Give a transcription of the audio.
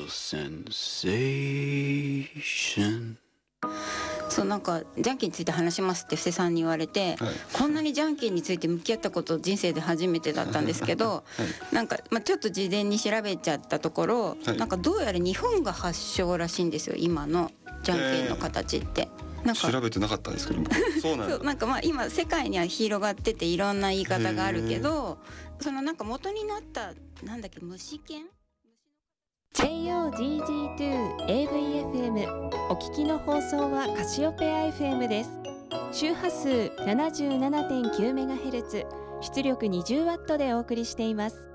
sensation。 そう、なんかじゃんけんについて話しますって布施さんに言われて、 はい、 こんなにじゃんけんについて向き合ったこと人生で初めてだったんですけど、なんか、ちょっと事前に調べちゃったところ、なんかどうやら日本が発祥らしいんですよ、今のじゃんけんの形って。 なんか調べてなかったんですけどそうなんそう、なんか今世界には広がってていろんな言い方があるけど、そのなんか元になったなんだっけ、虫犬 JOGG2AVFM お聞きの放送はカシオペア FM です。周波数 77.9MHz 出力 20W でお送りしています。